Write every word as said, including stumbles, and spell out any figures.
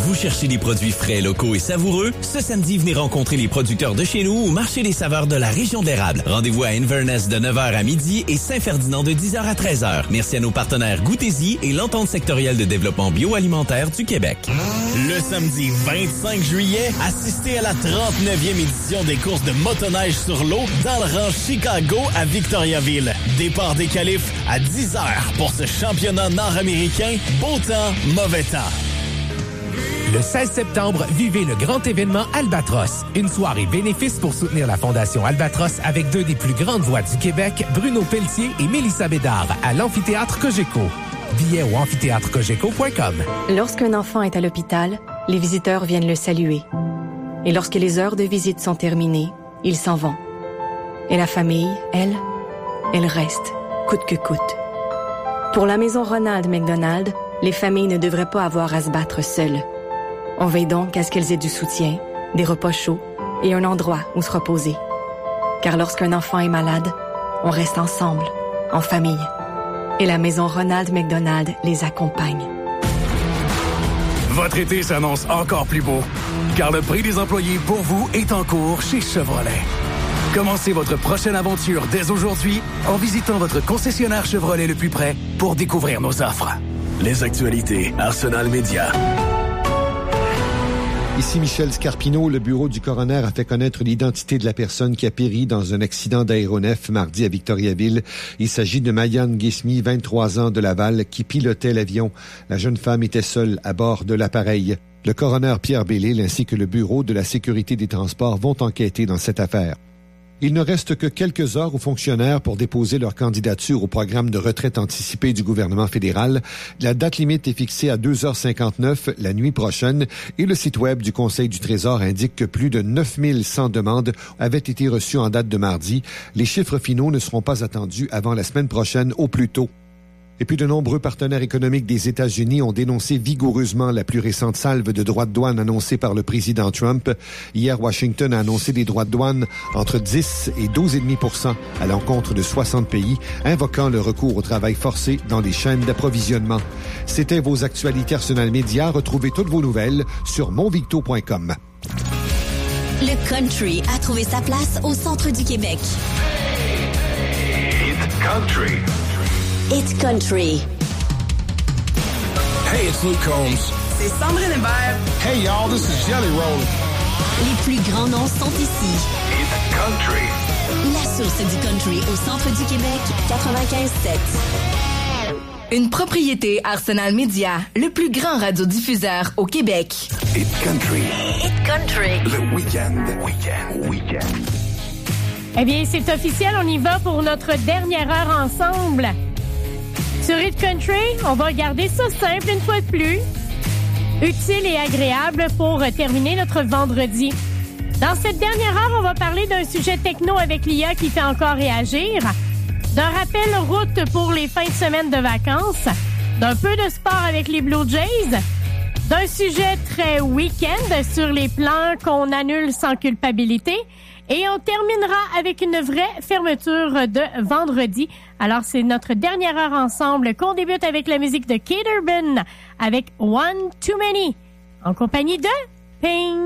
Vous cherchez des produits frais, locaux et savoureux? Ce samedi, venez rencontrer les producteurs de chez nous au marché des saveurs de la région de l'érable. Rendez-vous à Inverness de neuf heures à midi et Saint-Ferdinand de dix heures à treize heures. Merci à nos partenaires Goûtez-y et l'Entente sectorielle de développement bioalimentaire du Québec. Le samedi vingt-cinq juillet, assistez à la trente-neuvième édition des courses de motoneige sur l'eau dans le rang Chicago à Victoriaville. Départ des qualifs à dix heures pour ce championnat nord-américain. Beau temps, mauvais temps. Le seize septembre, vivez le grand événement Albatros. Une soirée bénéfice pour soutenir la Fondation Albatros avec deux des plus grandes voix du Québec, Bruno Pelletier et Mélissa Bédard, à l'Amphithéâtre Cogeco. Billets au amphithéâtre cogeco point com. Lorsqu'un enfant est à l'hôpital, les visiteurs viennent le saluer. Et lorsque les heures de visite sont terminées, ils s'en vont. Et la famille, elle, elle reste, coûte que coûte. Pour la maison Ronald McDonald, les familles ne devraient pas avoir à se battre seules. On veille donc à ce qu'elles aient du soutien, des repas chauds et un endroit où se reposer. Car lorsqu'un enfant est malade, on reste ensemble, en famille. Et la maison Ronald McDonald les accompagne. Votre été s'annonce encore plus beau, car le prix des employés pour vous est en cours chez Chevrolet. Commencez votre prochaine aventure dès aujourd'hui en visitant votre concessionnaire Chevrolet le plus près pour découvrir nos offres. Les actualités Arsenal Média. Ici Michel Scarpino. Le bureau du coroner a fait connaître l'identité de la personne qui a péri dans un accident d'aéronef mardi à Victoriaville. Il s'agit de Mayan Guismi, vingt-trois ans, de Laval, qui pilotait l'avion. La jeune femme était seule à bord de l'appareil. Le coroner Pierre Bellil ainsi que le bureau de la sécurité des transports vont enquêter dans cette affaire. Il ne reste que quelques heures aux fonctionnaires pour déposer leur candidature au programme de retraite anticipée du gouvernement fédéral. La date limite est fixée à deux heures cinquante-neuf la nuit prochaine et le site web du Conseil du Trésor indique que plus de neuf mille cent demandes avaient été reçues en date de mardi. Les chiffres finaux ne seront pas attendus avant la semaine prochaine au plus tôt. Et puis de nombreux partenaires économiques des États-Unis ont dénoncé vigoureusement la plus récente salve de droits de douane annoncée par le président Trump. Hier, Washington a annoncé des droits de douane entre dix et douze virgule cinq pour cent à l'encontre de soixante pays, invoquant le recours au travail forcé dans les chaînes d'approvisionnement. C'était vos actualités Arsenal Média. Retrouvez toutes vos nouvelles sur monvicto point com. Le country a trouvé sa place au centre du Québec. It's country. It's country. Hey, it's Luke Combs. C'est Sandrine Hébert. Hey, y'all, this is Jelly Roll. Les plus grands noms sont ici. It's country. La source du country au centre du Québec, quatre-vingt-quinze sept. Une propriété Arsenal Média, le plus grand radiodiffuseur au Québec. It's country. It's country. Le week-end. Week-end. Week-end. Eh bien, c'est officiel, on y va pour notre dernière heure ensemble. Sur Hit Country, on va regarder ça simple une fois de plus. Utile et agréable pour terminer notre vendredi. Dans cette dernière heure, on va parler d'un sujet techno avec l'I A qui fait encore réagir, d'un rappel route pour les fins de semaine de vacances, d'un peu de sport avec les Blue Jays, d'un sujet très week-end sur les plans qu'on annule sans culpabilité. Et on terminera avec une vraie fermeture de vendredi. Alors, c'est notre dernière heure ensemble qu'on débute avec la musique de Kate Urban avec One Too Many, en compagnie de Ping.